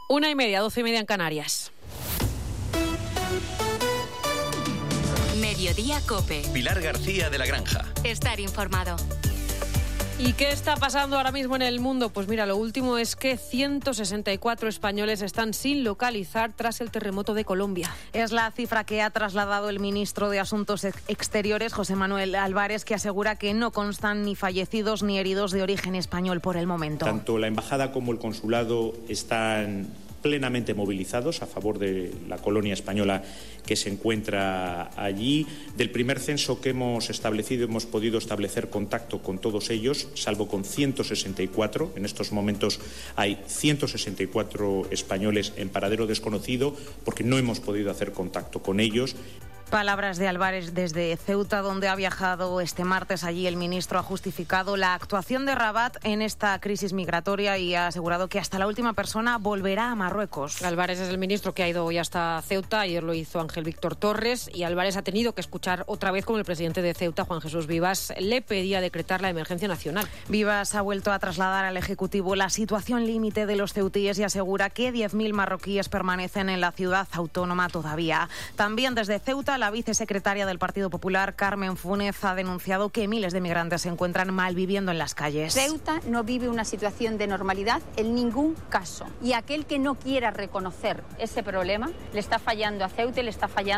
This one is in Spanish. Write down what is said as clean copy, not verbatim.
1:30, 12:30 en Canarias. Mediodía COPE. Pilar García de la Granja. Estar informado. ¿Y qué está pasando ahora mismo en el mundo? Pues mira, lo último es que 164 españoles están sin localizar tras el terremoto de Colombia. Es la cifra que ha trasladado el ministro de Asuntos Exteriores, José Manuel Álvarez, que asegura que no constan ni fallecidos ni heridos de origen español por el momento. Tanto la embajada como el consulado están plenamente movilizados a favor de la colonia española que se encuentra allí. Del primer censo que hemos establecido, hemos podido establecer contacto con todos ellos, salvo con 164. En estos momentos hay 164 españoles en paradero desconocido porque no hemos podido hacer contacto con ellos. Palabras de Álvarez desde Ceuta, donde ha viajado este martes. Allí el ministro ha justificado la actuación de Rabat en esta crisis migratoria y ha asegurado que hasta la última persona volverá a Marruecos. Álvarez es el ministro que ha ido hoy hasta Ceuta. Ayer lo hizo Ángel Víctor Torres y Álvarez ha tenido que escuchar otra vez como el presidente de Ceuta, Juan Jesús Vivas, le pedía decretar la emergencia nacional. Vivas ha vuelto a trasladar al Ejecutivo la situación límite de los ceutíes y asegura que 10.000 marroquíes permanecen en la ciudad autónoma todavía. También desde Ceuta, la vicesecretaria del Partido Popular, Carmen Funes, ha denunciado que miles de migrantes se encuentran malviviendo en las calles. Ceuta no vive una situación de normalidad en ningún caso. Y aquel que no quiera reconocer ese problema le está fallando a Ceuta y le está fallando